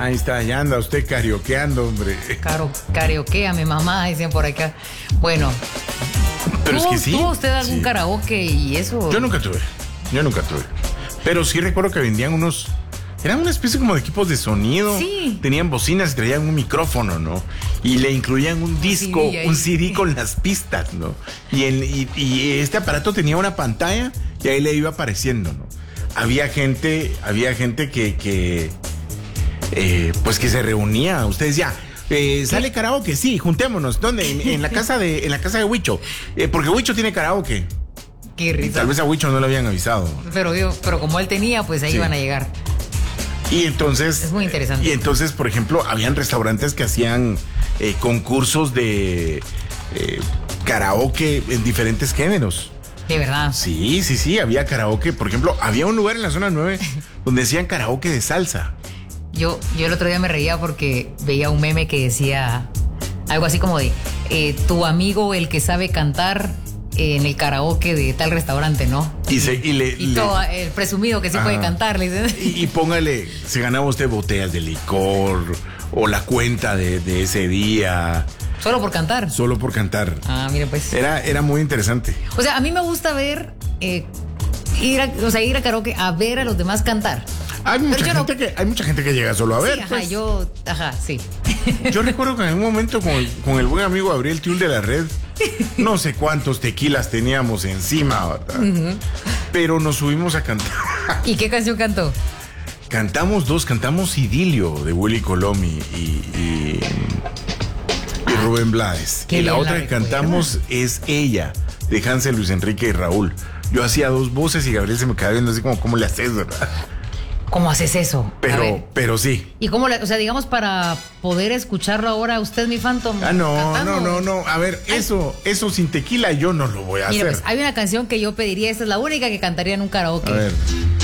Ahí está, ya anda usted carioqueando, hombre. Carioquea, mi mamá, dicen por acá. Bueno. Pero es que sí. ¿Tuvo usted algún karaoke y eso? Yo nunca tuve. Pero sí recuerdo que vendían unos... Eran una especie como de equipos de sonido. Sí. Tenían bocinas y traían un micrófono, ¿no? Y le incluían un disco, un CD con las pistas, ¿no? Y este aparato tenía una pantalla y ahí le iba apareciendo, ¿no? Había gente que pues que se reunía. Ustedes ya... ¿sale karaoke? Sí, juntémonos. ¿Dónde? En la casa de Huicho. Porque Huicho tiene karaoke. Qué risa. Tal vez a Huicho no le habían avisado. Pero como él tenía, pues ahí iban a llegar. Y entonces... Es muy interesante. Y entonces, por ejemplo, habían restaurantes que hacían concursos de karaoke en diferentes géneros. De verdad. Sí, había karaoke. Por ejemplo, había un lugar en la zona 9 donde hacían karaoke de salsa. Yo el otro día me reía porque veía un meme que decía algo así como de tu amigo el que sabe cantar en el karaoke de tal restaurante, ¿no? Y todo el presumido que sí puede cantar, le dicen. Y póngale, se ganaba usted botellas de licor o la cuenta de ese día. ¿Solo por cantar? Solo por cantar. Ah, mire pues. Era muy interesante. O sea, a mí me gusta ver, ir a karaoke a ver a los demás cantar. Hay mucha gente que llega solo a ver. Sí, sí. Yo recuerdo que en un momento con el buen amigo Gabriel Tiul de la Red, no sé cuántos tequilas teníamos encima, ¿verdad? Uh-huh. Pero nos subimos a cantar. ¿Y qué canción cantó? Cantamos Idilio de Willy Colom y Rubén Blades. Y la otra que cantamos es Ella, de Hansel, Luis Enrique y Raúl. Yo hacía 2 voces y Gabriel se me quedaba viendo así como, ¿cómo le haces, verdad? ¿Cómo haces eso? Pero sí. ¿Y cómo digamos, para poder escucharlo ahora, usted, mi Phantom? No. A ver, eso sin tequila yo no lo voy a hacer. Pues, hay una canción que yo pediría, esta es la única que cantaría en un karaoke. A ver.